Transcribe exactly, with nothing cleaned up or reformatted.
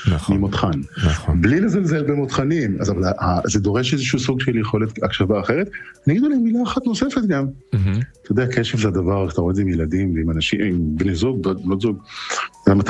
נכון. ממותחן. נכון. בלי לזלזל במותחנים, אז אבל זה דורש איזשהו סוג של יכולת הקשבה אחרת. אני אגיד להם מילה אחת נוספת גם. אתה יודע, קשב זה הדבר, אתה רואה את זה עם ילדים ועם אנשים, עם בני זוג, בנות זוג.